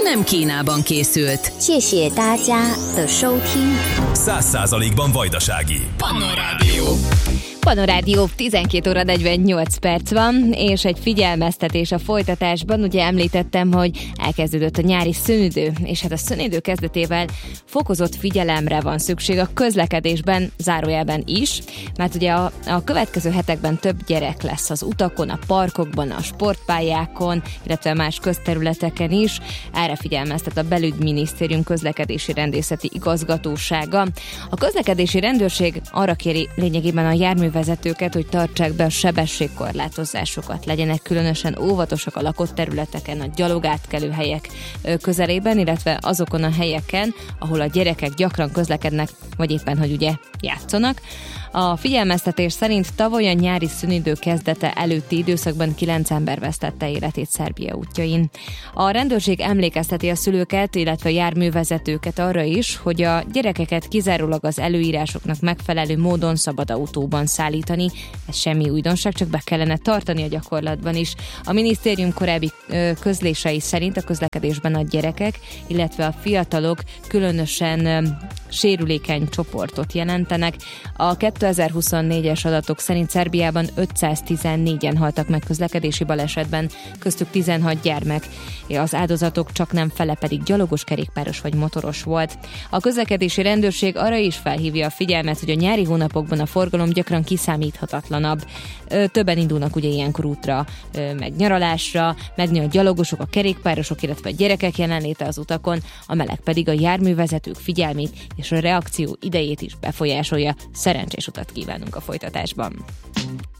nem Kínában készült. 谢谢大家的收听。 100%-ban vajdasági. Panorádió. Panorádió, 12 óra 48 perc van, és egy figyelmeztetés a folytatásban. Ugye említettem, hogy elkezdődött a nyári szünidő, és hát a szünidő kezdetével fokozott figyelemre van szükség a közlekedésben, zárójelben is, mert ugye a következő hetekben több gyerek lesz az utakon, a parkokban, a sportpályákon, illetve más közterületeken is. Erre figyelmeztet a Belügyminisztérium közlekedési rendészeti igazgatósága. A közlekedési rendőrség arra kéri lényegében a járművezetőket, hogy tartsák be a sebességkorlátozásokat, legyenek különösen óvatosak a lakott területeken, a gyalogátkelő helyek közelében, illetve azokon a helyeken, ahol a gyerekek gyakran közlekednek, vagy éppen, hogy ugye játszanak. A figyelmeztetés szerint tavaly a nyári szünidő kezdete előtti időszakban 9 ember vesztette életét Szerbia útjain. A rendőrség emlékezteti a szülőket, illetve a járművezetőket arra is, hogy a gyerekeket kizárólag az előírásoknak megfelelő módon szabad autóban szállítani. Ez semmi újdonság, csak be kellene tartani a gyakorlatban is. A minisztérium korábbi közlései szerint a közlekedésben a gyerekek, illetve a fiatalok különösen sérülékeny csoportot jelentenek. A 2024-es adatok szerint Szerbiában 514-en haltak meg közlekedési balesetben, köztük 16 gyermek. Az áldozatok csaknem fele pedig gyalogos, kerékpáros vagy motoros volt. A közlekedési rendőrség arra is felhívja a figyelmet, hogy a nyári hónapokban a forgalom gyakran kiszámíthatatlanabb. Többen indulnak ugye ilyenkor útra, meg nyaralásra, megnő a gyalogosok, a kerékpárosok, illetve a gyerekek jelenléte az utakon, a meleg pedig a járművezetők figyelmét és a reakció idejét is befolyásolja. Szerencsés utat kívánunk a folytatásban.